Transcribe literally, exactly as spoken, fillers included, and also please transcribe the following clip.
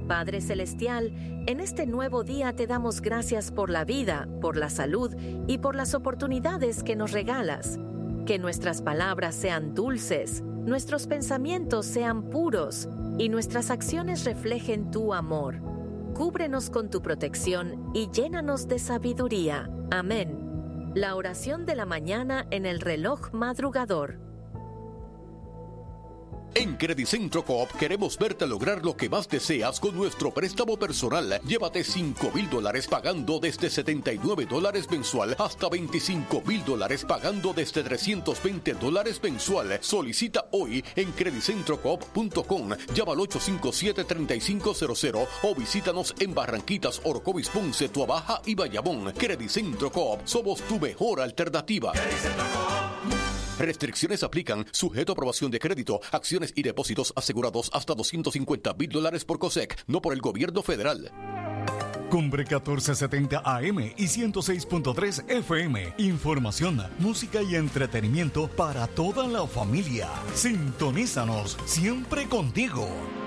Padre Celestial, en este nuevo día te damos gracias por la vida, por la salud y por las oportunidades que nos regalas. Que nuestras palabras sean dulces, nuestros pensamientos sean puros y nuestras acciones reflejen tu amor. Cúbrenos con tu protección y llénanos de sabiduría. Amén. La oración de la mañana en el reloj madrugador. En Credicentro Coop queremos verte lograr lo que más deseas con nuestro préstamo personal. Llévate cinco mil dólares pagando desde setenta y nueve dólares mensual hasta veinticinco mil dólares pagando desde trescientos veinte dólares mensual. Solicita hoy en credicentro coop punto com. Llama al ocho cinco siete, tres cinco cero cero o visítanos en Barranquitas, Orocovis, Ponce, Tuabaja y Bayamón. Credicentro Coop, somos tu mejor alternativa. Restricciones aplican, sujeto a aprobación de crédito, acciones y depósitos asegurados hasta doscientos cincuenta mil dólares por COSEC, no por el gobierno federal. Cumbre catorce setenta A M y ciento seis punto tres F M. Información, música y entretenimiento para toda la familia. Sintonízanos, siempre contigo.